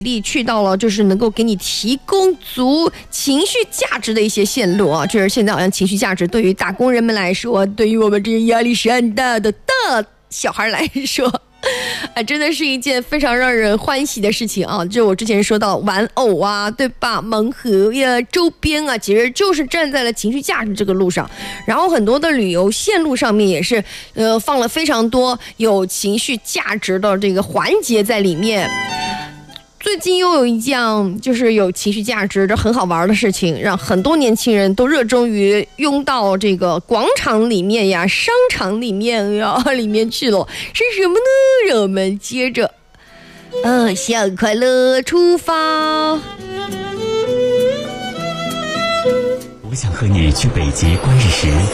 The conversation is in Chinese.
力去到了就是能够给你提供足情绪价值的一些线路啊，就是现在好像情绪价值对于打工人们来说，对于我们这些压力山大的大小孩来说真的是一件非常让人欢喜的事情啊！就我之前说到玩偶啊，对吧？盲盒呀、周边啊，其实就是站在了情绪价值这个路上。然后很多的旅游线路上面也是，放了非常多有情绪价值的这个环节在里面。最近又有一项就是有情绪价值的很好玩的事情，让很多年轻人都热衷于拥到这个广场里面呀、商场里面呀里面去了。是什么呢？让我们接着向快乐出发。 我想和你去北极观日食。